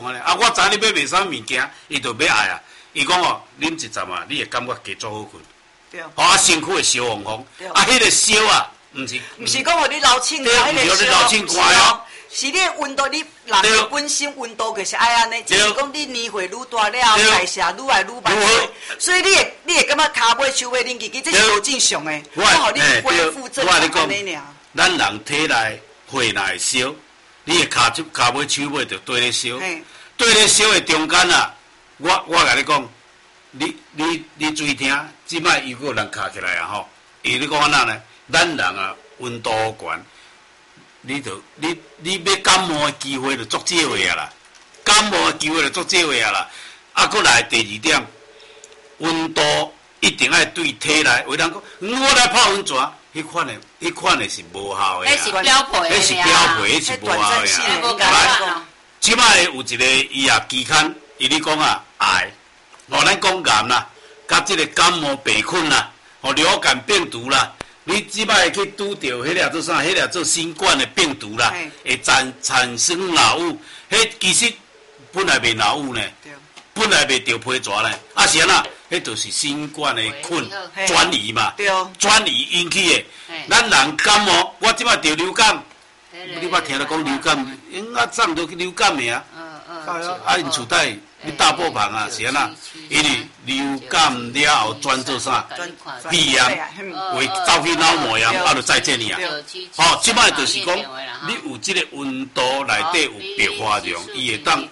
啊，我知你买袂啥物件，伊就要爱啊。伊讲哦，啉一阵啊，你会感觉加足好困。 对。 哦，啊，身躯会烧烘烘。啊，迄个烧啊，毋是讲互你流清汗， 迄个烧。流清汗哦。 是你温度，你人的本身温度就是爱安尼，只是讲你年岁愈大了，代谢愈来愈慢，所以你会感觉骹尾手尾冷叽叽，这是无正常的。我互你恢复正常安尼尔。 咱人体内血若会烧，你的骹尾手尾就对咧烧，对咧烧的中间啊，我甲你讲，你注意听，即摆又有人卡起来啊吼，伊咧讲安怎呢？咱人啊温度悬。你要感冒的机会就足少个啊啦，感冒的机会就足少个啊啦。啊，搁来第二点，温度一定要对体内。有人讲，我来泡温泉，迄款的是无效的。 迄是标配的。 迄是标配，迄是无效的。来，即摆有一个医学期刊，伊咧讲啊，癌，咱讲癌啦，甲即个感冒病菌啦，流感病毒啦。你即摆去拄到迄个做啥？迄个做新冠的病毒啦，会产生脑雾。迄其实本来袂脑雾呢，本来袂着皮蛇呢。啊是安那？迄就是新冠的菌转移嘛，转移引起的。咱人感冒，我即摆着流感，你捌听到讲流感？因啊早都流感的啊。啊因厝底你大波旁啊是安那？因为流感了后转做啥？鼻炎，会走去脑膜炎，啊就再见你啊！哦，即摆就是讲，你有即个温度内底有白花绒，伊会当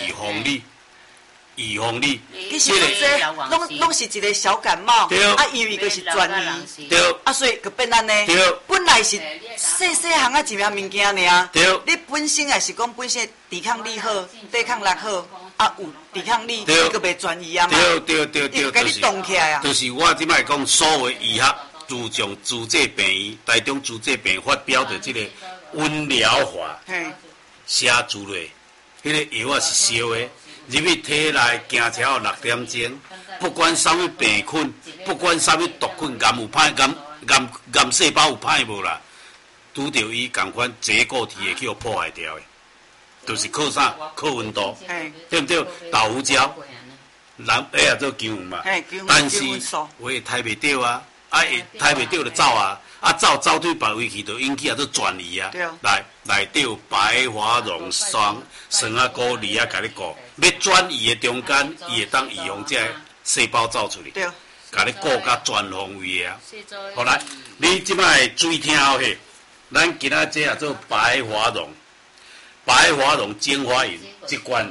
预防你。 其实这拢是一个小感冒，啊，因为就是转移，啊，所以就变安尼。本来是细项啊一样物件尔，你本身也是讲本身抵抗力好，抵抗力好，啊有抵抗力，伊个袂转移啊嘛。 对， 甲你动起来啊。 就是我即摆讲所有医学注重自济病院，台中自济病院发表的即个温疗法，写出来，迄个药啊是烧的。入去体内行超6点钟，不管啥物病菌，不管啥物毒菌，癌有歹癌细胞有歹无啦，拄着伊共款结构体会去破坏掉的，就是靠啥？靠温度，对不对？豆腐椒，人也做姜嘛，但是我也抬袂掉啊，会抬袂掉就走啊。啊，走对别位去，就引起啊，做转移啊。内底有白花绒霜、酸啊、果粒啊，甲你顾。要转移的中间，伊会当预防这细胞走出去，甲你顾甲全方位啊。好来，你即摆注意听好嘿，咱今仔这啊做白花绒精华饮，一罐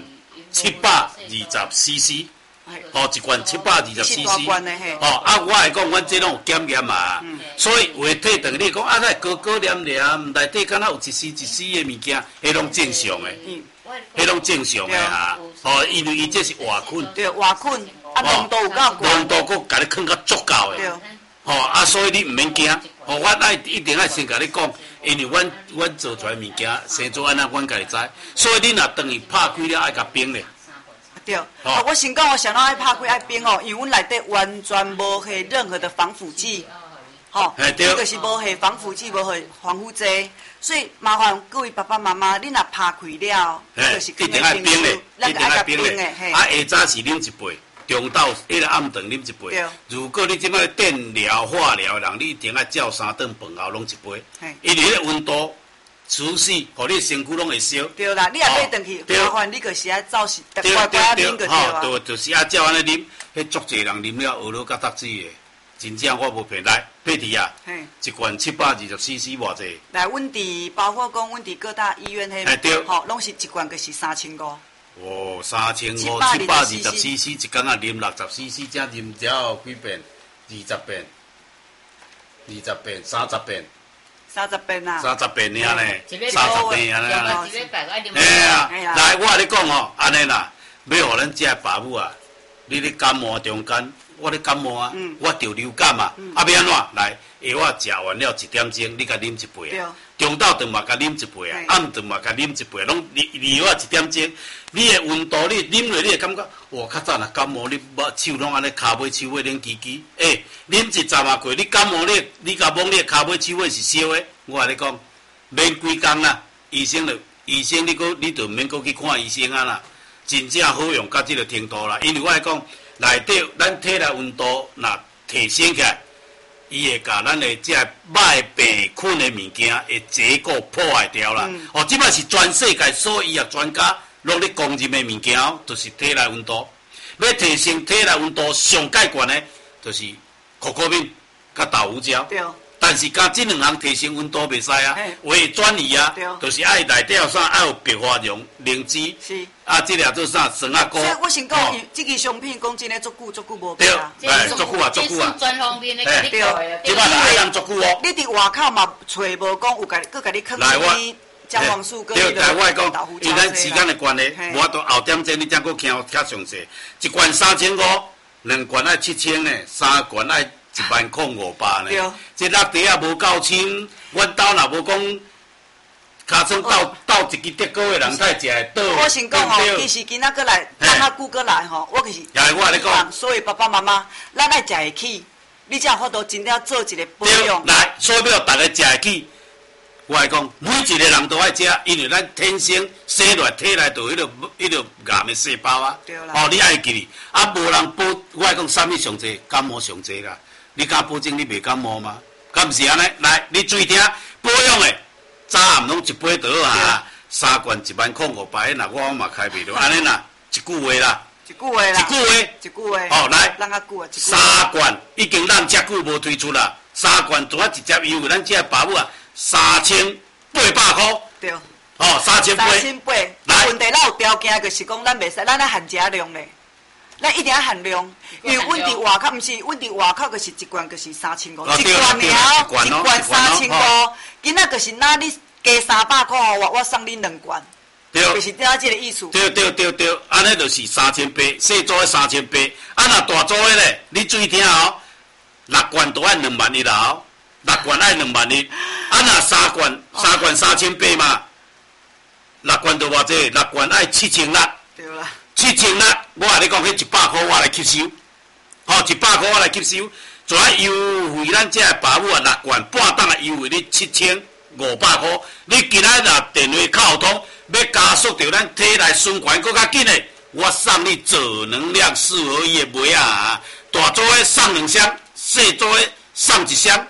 720cc。一罐720cc，啊，我会讲，阮这拢有检验嘛，所以话体等你讲，啊，那高黏黏，内底敢若有一丝的物件，迄拢正常的，迄拢正常的哈，因为伊这是活菌， 对，活菌，啊，浓度有够高， 浓度佫甲你放较足够的，啊，所以你毋免惊，我一定要先甲你讲，因为阮做出来物件，生做安那，阮家己知，所以你若等于拍开了，爱甲冰咧。 对，我先讲，我想到爱拍开爱冰哦，因为阮内底完全无下任何的防腐剂，这个是无下防腐剂，无下防腐剂，所以麻烦各位爸爸妈妈，你若拍开了，就是一定爱冰咧，一定爱冰咧，啊，下早是啉一杯，中昼迄个暗顿啉一杯。如果你即摆电疗、化疗人，你一定爱照3顿饭后拢一杯，因为迄个温度。除湿，互你身躯拢会烧。 对啦，你也买回去，麻烦你就是爱照是乖乖啊啉就对啊。 就是爱照安尼啉，迄足侪人啉了，学了甲读书的，真正我无骗来。佩蒂啊，一罐720cc偌济？ 来，阮伫包括讲，阮伫各大医院迄，拢是一罐就是3500。 哦，3500，720cc，一工啊啉60cc，才啉只有几遍？20遍，30遍。 30遍啊 ！30遍尔呢，30遍尔呢。 啊， 来，我甲你讲哦，安尼啦，要互咱这爸母啊，你咧感冒中间，我咧感冒啊，我得流感啊，要安怎？来，药我食完了1点钟，你甲啉一杯啊。中昼顿嘛甲啉一杯啊，暗顿嘛甲啉一杯，拢离我1点钟，你的温度你啉落，你会感觉，哇，较早若感冒，你手拢安尼骹尾手尾冷叽叽，啉一阵啊过，你感冒你甲摸你的骹尾手尾是烧的，我甲你讲，免几工啦，医生你就免搁去看医生啊啦， 真正好用到这个程度啦。因为我来讲，内底咱体内温度若提升起来，伊会甲咱的这歹病菌的物件会结果破坏掉啦。即摆是全世界所有医学专家拢咧公认的物件就是体内温度。要提升体内温度上解决的，就是可可敏甲豆腐胶。 对。 但是甲这两项提升温度袂使啊，为转移啊，就是爱内底有啥爱有白花蓉、灵芝， 是啊，这俩做啥酸啊膏。 所以我先讲，这个商品讲真诶，足久无变啊。 对，足久啊，足久啊。 专方面诶，对， 即摆来用足久哦。 你伫外口嘛找无讲有甲你坑什姜黄素跟对，我讲，因咱时间的关系，我到后点钟你才搁听较详细。一罐3500，两罐爱7000呢，三罐爱10500呢。这落地也无够清，阮兜若无讲，尻川斗一支德国的人，才食会倒。 我先讲吼，其实今仔过来，放较久过来吼，我就是。 也我咧讲， 所以爸爸妈妈，咱爱食会起，你才有法度真正做一个保养。 来，所以要大家食会起。我来讲，每一个人都爱食，因为咱天生生落体内就迄个癌的细胞啊。 对啦。 哦，你爱记，啊，无人保，我来讲，啥物上济？感冒上济啦。你敢保证你袂感冒吗？敢毋是安尼？来，你注意听，保养的早暗拢一杯就好啊。3罐10500，那我嘛开袂着。安尼啦，一句话啦。 一句话啦。 一句话。哦，来。 咱较久啊 ，3罐已经咱遮久无推出啦。3罐拄啊直接优惠，咱遮爸母啊，3800块。 对。 哦，3800。 来。问题咱有条件，就是讲咱袂使，咱咧限食量咧。咱一定要限量，因为阮伫外口，毋是阮伫外口，就是一罐就是3500，一罐了，一罐3500，今仔就是哪你加300块哦，我送恁2罐，就是这个意思。 对，安尼就是3800，小组的3800，啊若大组的咧，你注意听哦，6罐都爱20000啦，6罐爱20000，啊若3罐3800嘛，6罐都偌济，6罐爱7600。 对啦。 7000啦，我甲你讲，迄100块我来吸收，100块我来吸收，就爱优惠咱这爸母啊6罐半档的优惠你7500块。你今仔若电话敲通，要加速到咱体内循环更较紧的，我送你左能量4合1的麦啊！大组的送2箱，小组的送1箱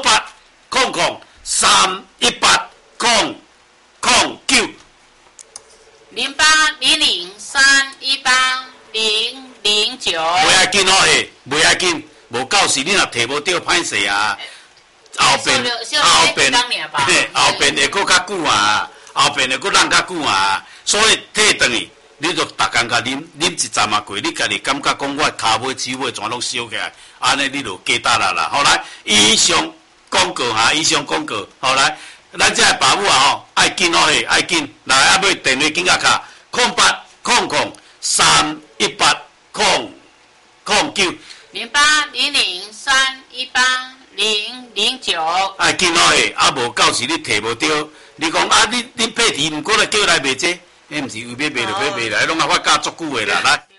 ，0800318009。 0800318009。 袂要紧哦，袂要紧，无到时你若摕无到歹势啊。后边会搁较久啊，后边会搁浪较久啊，所以退转去，你就逐工甲啉一站啊过，你家己感觉讲我骹尾手尾全拢烧起来，安尼你就加大啦。好来，以上广告哈，好来。咱这爸母啊吼，爱紧哦嘿，爱紧，来啊买电话紧甲卡，0800318009。 0800318009。 爱紧哦嘿，啊无到时你摕无到，你讲啊你配题毋过来叫来卖这，迄毋是为要卖就要卖来，拢啊发价足久的啦，来。